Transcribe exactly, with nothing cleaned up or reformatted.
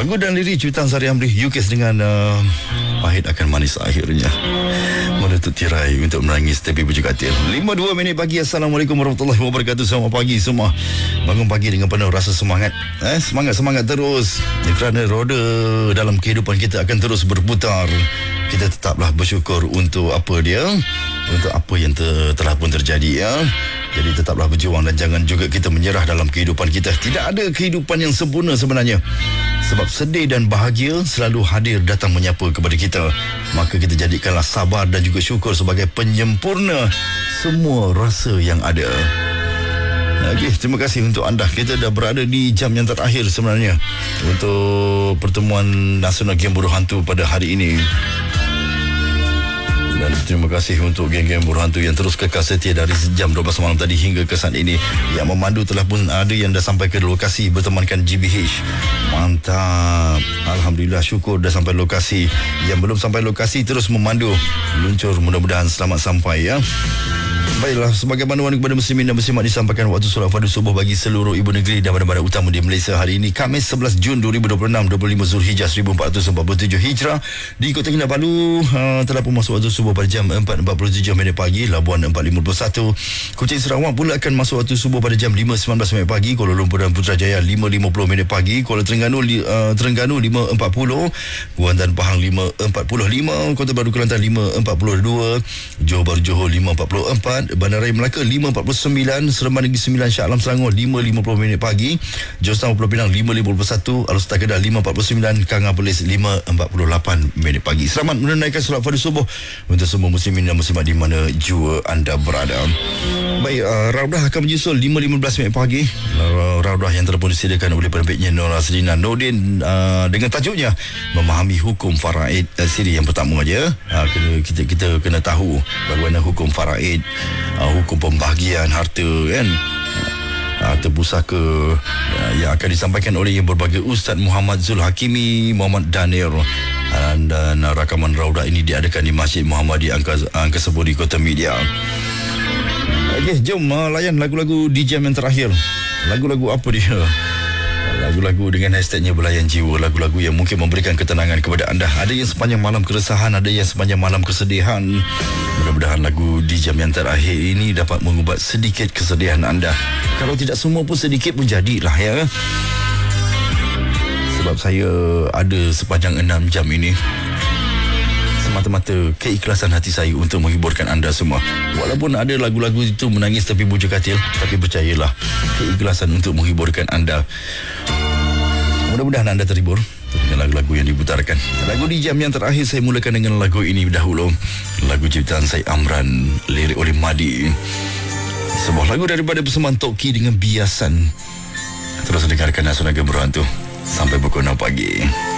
Lagu dan lirik cuitan Sari Amri, Yukis dengan uh, pahit akan manis akhirnya. Menutup tirai untuk menangis tepi bujuk katil. lima puluh dua minit pagi. Assalamualaikum warahmatullahi wabarakatuh. Selamat pagi semua. Bangun pagi dengan penuh rasa semangat. Eh, semangat-semangat terus. Kerana roda dalam kehidupan kita akan terus berputar. Kita tetaplah bersyukur untuk apa dia, untuk apa yang ter, telah pun terjadi ya. Jadi tetaplah berjuang dan jangan juga kita menyerah dalam kehidupan kita. Tidak ada kehidupan yang sempurna sebenarnya. Sebab sedih dan bahagia selalu hadir datang menyapa kepada kita. Maka kita jadikanlah sabar dan juga syukur sebagai penyempurna semua rasa yang ada. Okey, terima kasih untuk anda. Kita dah berada di jam yang terakhir sebenarnya untuk pertemuan Nasional Game Buruh Hantu pada hari ini. Dan terima kasih untuk geng-geng buruh hantu yang terus kekal setia dari jam dua belas malam tadi hingga ke saat ini. Yang memandu telah pun ada yang dah sampai ke lokasi bertemankan G B H. Mantap. Alhamdulillah, syukur dah sampai lokasi. Yang belum sampai lokasi terus memandu. Luncur, mudah-mudahan selamat sampai ya. Baiklah, sebagai panduan kepada muslimin dan muslimat disampaikan waktu solat fardu subuh bagi seluruh ibu negeri dan bandar-bandar utama di Malaysia hari ini Khamis sebelas Jun dua ribu dua puluh enam, dua puluh lima Zulhijjah seribu empat ratus empat puluh tujuh Hijrah. Di Kota Kinabalu uh, telah pun masuk waktu subuh pada jam empat empat puluh tujuh minit pagi. Labuan empat lima puluh satu. Kuching Sarawak pula akan masuk waktu subuh pada jam lima sembilan belas minit pagi. Kuala Lumpur dan Putrajaya lima lima puluh minit pagi. Kuala Terengganu uh, Terengganu lima empat puluh. Kuantan Pahang lima empat puluh lima. Kota Baru Kelantan lima empat puluh dua. Johor Bahru Johor lima empat puluh empat. Bandaraya Melaka lima empat puluh sembilan. Seremban Negeri sembilan Shah Alam Selangor lima lima puluh minit pagi. Johor Bahru Pulau Pinang lima lima puluh satu. Alor Setar Kedah lima empat puluh sembilan. Kanga Perlis lima empat puluh lapan minit pagi. Selamat menunaikan solat fardu subuh untuk semua muslimin dan muslimat di mana jua anda berada. Baik, uh, Raudah akan menyusul lima lima belas minit pagi. uh, Raudah yang telah pun disediakan oleh penerbitnya Nora Selina Nordin uh, dengan tajuknya Memahami Hukum Faraid. uh, Siri yang pertama aja. uh, kena, kita, kita kena tahu bagaimana hukum faraid, uh, hukum pembahagian harta kan, harta pusaka uh, yang akan disampaikan oleh yang berbagai Ustaz Muhammad Zul Hakimi, Muhammad Danir. Dan, dan rakaman Raudah ini diadakan di Masjid Muhammadi Angkasa, Angkasa Puri Kota Media. Okey, jom uh, layan lagu-lagu di jam yang terakhir. Lagu-lagu apa dia? Lagu-lagu dengan hashtagnya Belayan Jiwa. Lagu-lagu yang mungkin memberikan ketenangan kepada anda. Ada yang sepanjang malam keresahan, ada yang sepanjang malam kesedihan. Mudah-mudahan lagu di jam yang terakhir ini dapat mengubat sedikit kesedihan anda. Kalau tidak semua pun sedikit pun jadilah ya. Sebab saya ada sepanjang enam jam ini semata-mata keikhlasan hati saya untuk menghiburkan anda semua. Walaupun ada lagu-lagu itu menangis tepi bujuk katil, tapi percayalah, keikhlasan untuk menghiburkan anda. Mudah-mudahan anda terhibur dengan lagu-lagu yang diputarkan. Lagu di jam yang terakhir saya mulakan dengan lagu ini dahulu. Lagu ciptaan Syed Amran, lirik oleh Madi. Sebuah lagu daripada persembahan Toki dengan Biasan. Terus dengarkan Nasional Game Buruh Hantu sampai pukul enam pagi.